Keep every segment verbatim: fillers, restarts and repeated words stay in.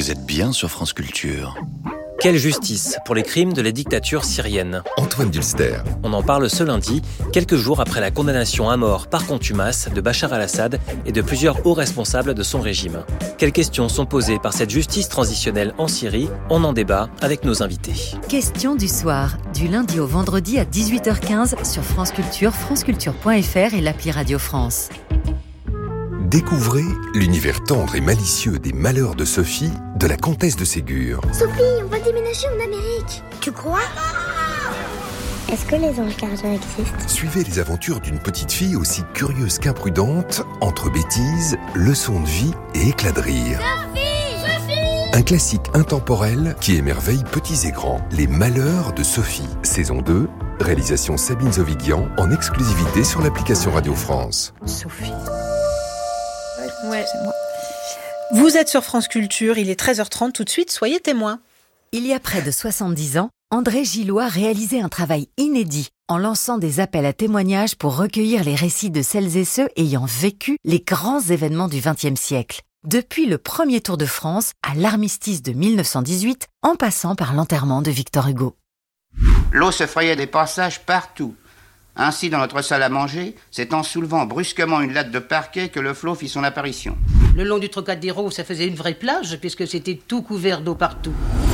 Vous êtes bien sur France Culture. Quelle justice pour les crimes de la dictature syrienne. Antoine Dulster. On en parle ce lundi, quelques jours après la condamnation à mort par contumace de Bachar al-Assad et de plusieurs hauts responsables de son régime. Quelles questions sont posées par cette justice transitionnelle en Syrie? On en débat avec nos invités. Questions du soir, du lundi au vendredi à dix-huit heures quinze sur France Culture, franceculture point f r et l'appli Radio France. Découvrez l'univers tendre et malicieux des malheurs de Sophie, de la comtesse de Ségur. Sophie, on va déménager en Amérique. Tu crois? Est-ce que les anges gardiens existent? Suivez les aventures d'une petite fille aussi curieuse qu'imprudente, entre bêtises, leçons de vie et éclats de rire. Sophie! Sophie! Un classique intemporel qui émerveille petits et grands. Les malheurs de Sophie, saison deux, réalisation Sabine Zovigian, en exclusivité sur l'application Radio France. Sophie. Ouais. Vous êtes sur France Culture, il est treize heures trente, tout de suite, soyez témoins. Il y a près de soixante-dix ans, André Gillois réalisait un travail inédit en lançant des appels à témoignages pour recueillir les récits de celles et ceux ayant vécu les grands événements du vingtième siècle. Depuis le premier Tour de France à l'armistice de mille neuf cent dix-huit, en passant par l'enterrement de Victor Hugo. L'eau se frayait des passages partout. Ainsi, dans notre salle à manger, c'est en soulevant brusquement une latte de parquet que le flot fit son apparition. Le long du Trocadéro, ça faisait une vraie plage, puisque c'était tout couvert d'eau partout.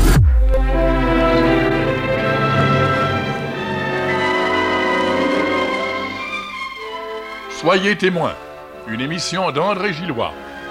Soyez témoins, une émission d'André Gillois.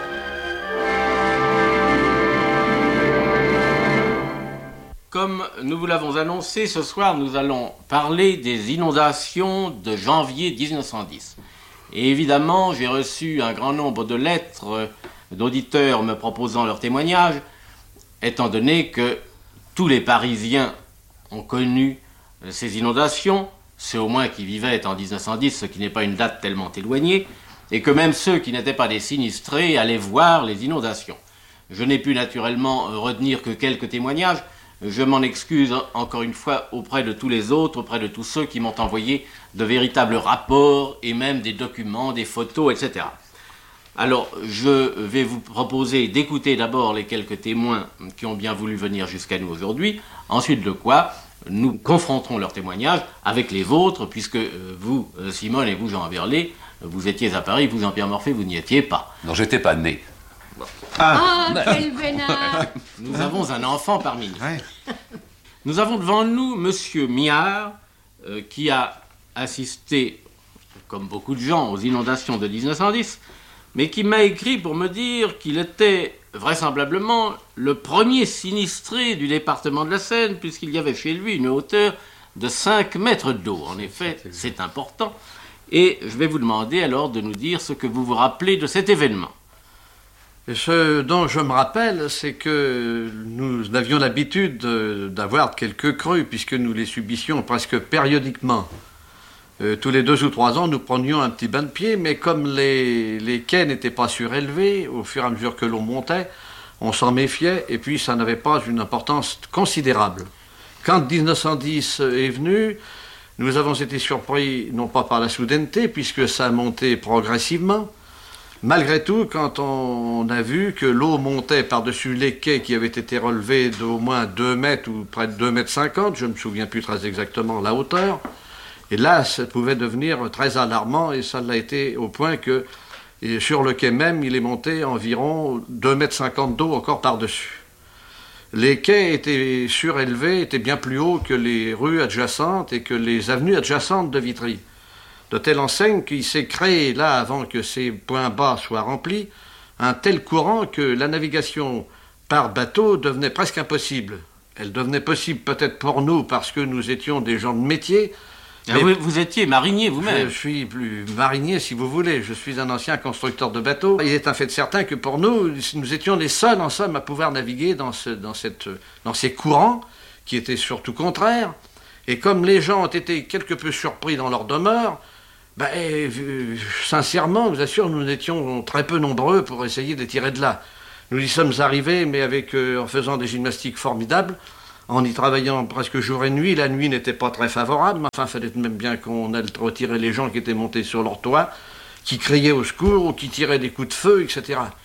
Comme nous vous l'avons annoncé, ce soir nous allons parler des inondations de janvier dix-neuf cent dix. Et évidemment, j'ai reçu un grand nombre de lettres d'auditeurs me proposant leur témoignage, étant donné que tous les Parisiens ont connu ces inondations, ceux au moins qui vivaient en dix-neuf cent dix, ce qui n'est pas une date tellement éloignée, et que même ceux qui n'étaient pas des sinistrés allaient voir les inondations. Je n'ai pu naturellement retenir que quelques témoignages. Je m'en excuse encore une fois auprès de tous les autres, auprès de tous ceux qui m'ont envoyé de véritables rapports et même des documents, des photos, et cetera. Alors, je vais vous proposer d'écouter d'abord les quelques témoins qui ont bien voulu venir jusqu'à nous aujourd'hui, ensuite de quoi nous confronterons leurs témoignages avec les vôtres, puisque vous, Simone, et vous, Jean Berlet, vous étiez à Paris, vous, Jean-Pierre Morphée, vous n'y étiez pas. Non, j'étais pas né. Ah, oh, quel vénard! Nous avons un enfant parmi nous. Ouais. Nous avons devant nous Monsieur Miard, euh, qui a assisté, comme beaucoup de gens, aux inondations de dix-neuf cent dix, mais qui m'a écrit pour me dire qu'il était vraisemblablement le premier sinistré du département de la Seine, puisqu'il y avait chez lui une hauteur de cinq mètres d'eau. En effet, c'est important. Et je vais vous demander alors de nous dire ce que vous vous rappelez de cet événement. Ce dont je me rappelle, c'est que nous avions l'habitude d'avoir quelques crues, puisque nous les subissions presque périodiquement. Euh, tous les deux ou trois ans, nous prenions un petit bain de pied, mais comme les, les quais n'étaient pas surélevés, au fur et à mesure que l'on montait, on s'en méfiait, et puis ça n'avait pas une importance considérable. Quand dix-neuf cent dix est venu, nous avons été surpris, non pas par la soudaineté, puisque ça montait progressivement. Malgré tout, quand on a vu que l'eau montait par-dessus les quais qui avaient été relevés d'au moins deux mètres ou près de deux mètres cinquante, je ne me souviens plus très exactement la hauteur, et là, ça pouvait devenir très alarmant, et ça l'a été au point que, et sur le quai même, il est monté environ deux mètres cinquante d'eau encore par-dessus. Les quais étaient surélevés, étaient bien plus hauts que les rues adjacentes et que les avenues adjacentes de Vitry. De telle enseigne qu'il s'est créé, là, avant que ces points bas soient remplis, un tel courant que la navigation par bateau devenait presque impossible. Elle devenait possible peut-être pour nous parce que nous étions des gens de métier. Ah, vous, vous étiez marinier vous-même. Je suis plus marinier, si vous voulez. Je suis un ancien constructeur de bateaux. Il est un fait certain que pour nous, nous étions les seuls, en somme, à pouvoir naviguer dans, ce, dans, cette, dans ces courants qui étaient surtout contraires. Et comme les gens ont été quelque peu surpris dans leur demeure, ben, euh, sincèrement, je vous assure, nous étions très peu nombreux pour essayer de tirer de là. Nous y sommes arrivés, mais avec, euh, en faisant des gymnastiques formidables, en y travaillant presque jour et nuit. La nuit n'était pas très favorable, mais enfin, il fallait même bien qu'on aille retirer les gens qui étaient montés sur leur toit, qui criaient au secours ou qui tiraient des coups de feu, et cetera.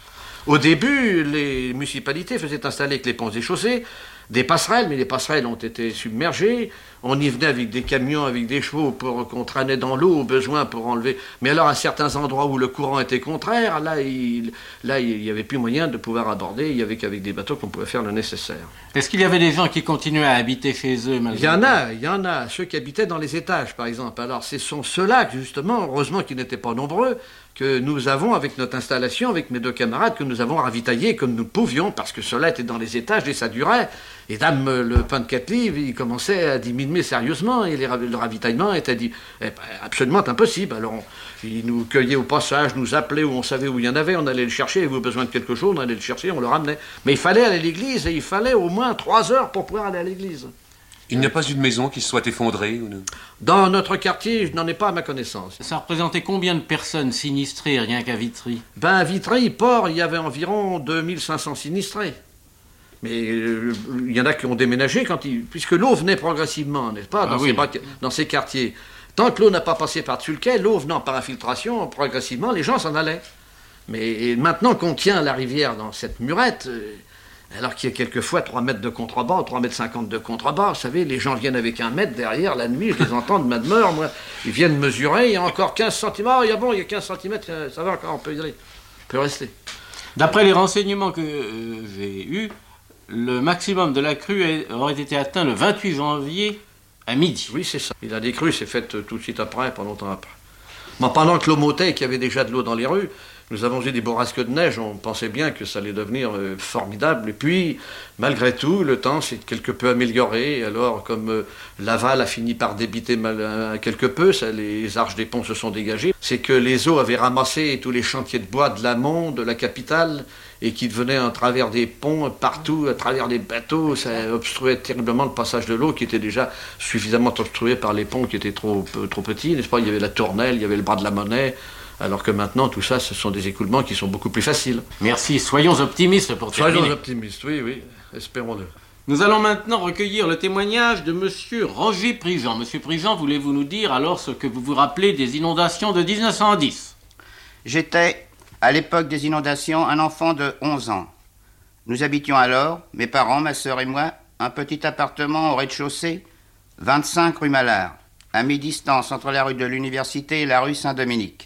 Au début, les municipalités faisaient installer avec les ponts et chaussées des passerelles, mais les passerelles ont été submergées. On y venait avec des camions, avec des chevaux pour qu'on traînait dans l'eau au besoin pour enlever. Mais alors à certains endroits où le courant était contraire, là il là il y avait plus moyen de pouvoir aborder. Il y avait qu'avec des bateaux qu'on pouvait faire le nécessaire. Est-ce qu'il y avait des gens qui continuaient à habiter chez eux malgré Il y en a, il y en a. Ceux qui habitaient dans les étages, par exemple. Alors ce sont ceux-là, justement, heureusement qu'ils n'étaient pas nombreux, que nous avons, avec notre installation, avec mes deux camarades, que nous avons ravitaillés comme nous pouvions, parce que cela était dans les étages et ça durait. Et dame, le pain de quatre livres, il commençait à diminuer sérieusement, et les, le ravitaillement était dit, eh ben, absolument impossible. Alors, on, ils nous cueillaient au passage, nous appelaient où on savait où il y en avait, on allait le chercher, vous avez besoin de quelque chose, on allait le chercher, on le ramenait. Mais il fallait aller à l'église, et il fallait au moins trois heures pour pouvoir aller à l'église. Il n'y a pas eu de maison qui se soit effondrée ou non? Dans notre quartier, je n'en ai pas à ma connaissance. Ça représentait combien de personnes sinistrées rien qu'à Vitry? Ben, à Vitry, port, il y avait environ deux mille cinq cents sinistrés. Mais euh, il y en a qui ont déménagé quand ils... puisque l'eau venait progressivement, n'est-ce pas, dans, ah, ces, oui. dans ces quartiers. Tant que l'eau n'a pas passé par-dessus le quai, l'eau venant par infiltration, progressivement, les gens s'en allaient. Mais maintenant qu'on tient la rivière dans cette murette... Euh, alors qu'il y a quelquefois trois mètres de contrebas, trois mètres cinquante de contrebas, vous savez, les gens viennent avec un mètre derrière, la nuit, je les entends de ma demeure, moi, ils viennent mesurer, il y a encore quinze centimètres, oh, il y a bon, il y a quinze centimètres, ça va encore, on peut y aller, on peut rester. D'après les renseignements que euh, j'ai eus, le maximum de la crue aurait été atteint le vingt-huit janvier à midi. Oui, c'est ça. Et la décrue s'est faite tout de suite après, pas longtemps après. Mais pendant que l'eau montait et qu'il y avait déjà de l'eau dans les rues, nous avons eu des bourrasques de neige, on pensait bien que ça allait devenir euh, formidable. Et puis, malgré tout, le temps s'est quelque peu amélioré. Alors, comme euh, l'aval a fini par débiter mal, euh, quelque peu, ça, les arches des ponts se sont dégagées, c'est que les eaux avaient ramassé tous les chantiers de bois de l'amont, de la capitale, et qui venaient à travers des ponts, partout, à travers les bateaux. Ça obstruait terriblement le passage de l'eau, qui était déjà suffisamment obstrué par les ponts qui étaient trop, trop petits, n'est-ce pas? Il y avait la tournelle, il y avait le bras de la Monnaie. Alors que maintenant, tout ça, ce sont des écoulements qui sont beaucoup plus faciles. Merci, soyons optimistes pour terminer. Soyons optimistes, oui, oui, espérons-le. Nous allons maintenant recueillir le témoignage de monsieur Roger Prigent. Monsieur Prigent, voulez-vous nous dire alors ce que vous vous rappelez des inondations de dix-neuf cent dix? J'étais, à l'époque des inondations, un enfant de onze ans. Nous habitions alors, mes parents, ma sœur et moi, un petit appartement au rez-de-chaussée, vingt-cinq rue Mallard, à mi-distance entre la rue de l'Université et la rue Saint-Dominique.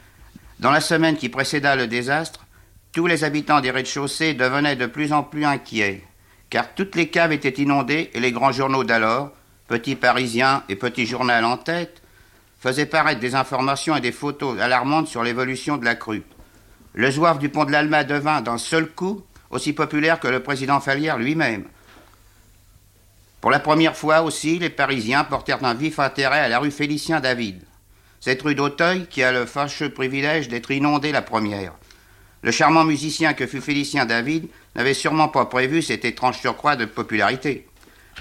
Dans la semaine qui précéda le désastre, tous les habitants des rez-de-chaussée devenaient de plus en plus inquiets, car toutes les caves étaient inondées et les grands journaux d'alors, Petit Parisien et Petit Journal en tête, faisaient paraître des informations et des photos alarmantes sur l'évolution de la crue. Le zouave du pont de l'Alma devint d'un seul coup aussi populaire que le président Fallières lui-même. Pour la première fois aussi, les Parisiens portèrent un vif intérêt à la rue Félicien-David. Cette rue d'Auteuil qui a le fâcheux privilège d'être inondée la première. Le charmant musicien que fut Félicien David n'avait sûrement pas prévu cette étrange surcroît de popularité.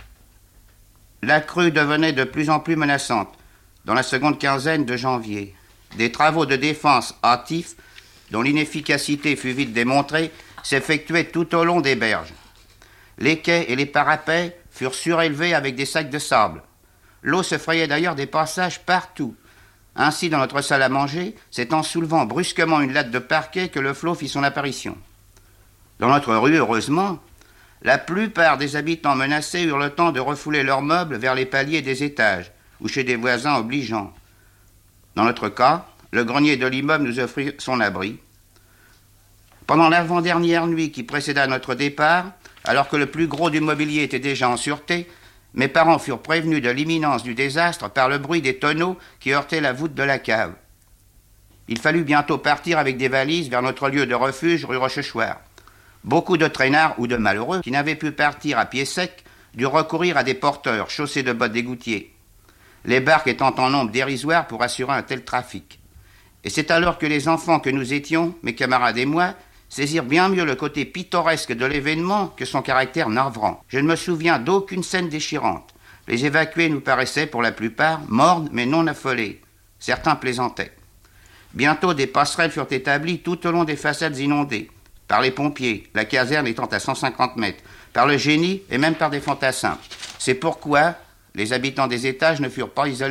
La crue devenait de plus en plus menaçante dans la seconde quinzaine de janvier. Des travaux de défense hâtifs, dont l'inefficacité fut vite démontrée, s'effectuaient tout au long des berges. Les quais et les parapets furent surélevés avec des sacs de sable. L'eau se frayait d'ailleurs des passages partout. Ainsi, dans notre salle à manger, c'est en soulevant brusquement une latte de parquet que le flot fit son apparition. Dans notre rue, heureusement, la plupart des habitants menacés eurent le temps de refouler leurs meubles vers les paliers des étages, ou chez des voisins obligeants. Dans notre cas, le grenier de l'immeuble nous offrit son abri. Pendant l'avant-dernière nuit qui précéda notre départ, alors que le plus gros du mobilier était déjà en sûreté, mes parents furent prévenus de l'imminence du désastre par le bruit des tonneaux qui heurtaient la voûte de la cave. Il fallut bientôt partir avec des valises vers notre lieu de refuge, rue Rochechouart. Beaucoup de traînards ou de malheureux qui n'avaient pu partir à pied sec durent recourir à des porteurs chaussés de bottes d'égoutier, les barques étant en nombre dérisoire pour assurer un tel trafic. Et c'est alors que les enfants que nous étions, mes camarades et moi, saisirent bien mieux le côté pittoresque de l'événement que son caractère navrant. Je ne me souviens d'aucune scène déchirante. Les évacués nous paraissaient, pour la plupart, mornes mais non affolés. Certains plaisantaient. Bientôt, des passerelles furent établies tout au long des façades inondées, par les pompiers, la caserne étant à cent cinquante mètres, par le génie et même par des fantassins. C'est pourquoi les habitants des étages ne furent pas isolés